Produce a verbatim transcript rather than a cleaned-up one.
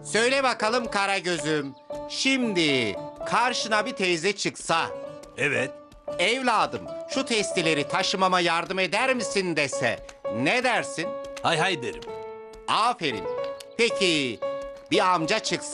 Söyle bakalım Karagöz'üm. Şimdi karşına bir teyze çıksa, Evet. evladım şu testileri taşımama yardım eder misin dese, ne dersin? Hay hay derim. Aferin. Peki bir amca çıksa,